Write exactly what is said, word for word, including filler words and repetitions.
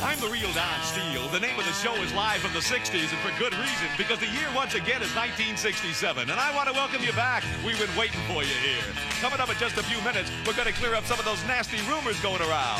I'm the real Don Steele. The name of the show is live from the sixties, and for good reason, because the year once again is nineteen sixty-seven, and I want to welcome you back. We've been waiting for you here. Coming up in just a few minutes, we're going to clear up some of those nasty rumors going around.